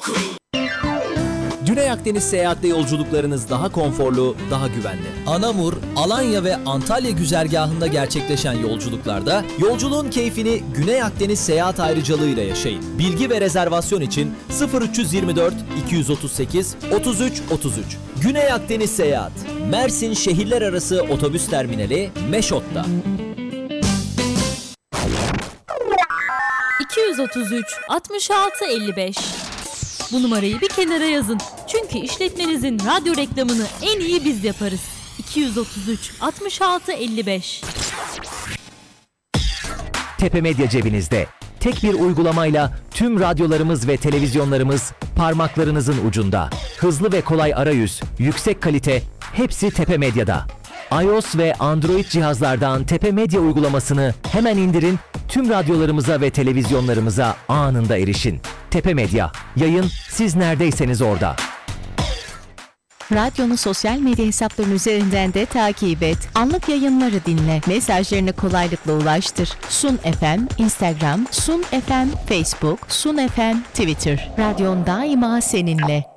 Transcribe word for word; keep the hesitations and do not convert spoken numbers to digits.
Güney Akdeniz seyahatle yolculuklarınız daha konforlu, daha güvenli. Anamur, Alanya ve Antalya güzergahında gerçekleşen yolculuklarda yolculuğun keyfini Güney Akdeniz seyahat ayrıcalığıyla yaşayın. Bilgi ve rezervasyon için sıfır üç yirmi dört iki otuz sekiz otuz üç otuz üç. Güney Akdeniz Seyahat, Mersin Şehirler Arası Otobüs Terminali Meşot'ta. iki yüz otuz üç altmış altı elli beş. Bu numarayı bir kenara yazın. Çünkü işletmenizin radyo reklamını en iyi biz yaparız. iki yüz otuz üç altmış altı elli beş. Tepe Medya cebinizde. Tek bir uygulamayla tüm radyolarımız ve televizyonlarımız parmaklarınızın ucunda. Hızlı ve kolay arayüz, yüksek kalite, hepsi Tepe Medya'da. iOS ve Android cihazlardan Tepe Medya uygulamasını hemen indirin, tüm radyolarımıza ve televizyonlarımıza anında erişin. Tepe Medya, yayın siz neredeyseniz orada. Radyonu sosyal medya hesaplarının üzerinden de takip et. Anlık yayınları dinle. Mesajlarını kolaylıkla ulaştır. Sun F M, Instagram, Sun F M, Facebook, Sun F M, Twitter. Radyon daima seninle.